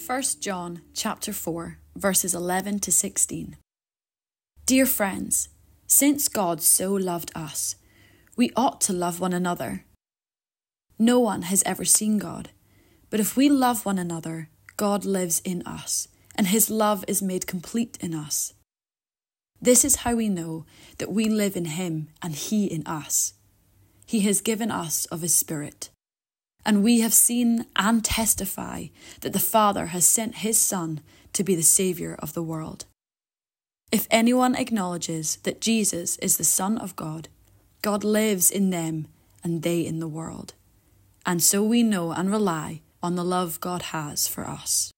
1 John chapter 4, verses 11 to 16. Dear friends, since God so loved us, we ought to love one another. No one has ever seen God, but if we love one another, God lives in us, and his love is made complete in us. This is how we know that we live in him and he in us. He has given us of his Spirit. And we have seen and testify that the Father has sent his Son to be the Saviour of the world. If anyone acknowledges that Jesus is the Son of God, God lives in them and they in the world. And so we know and rely on the love God has for us.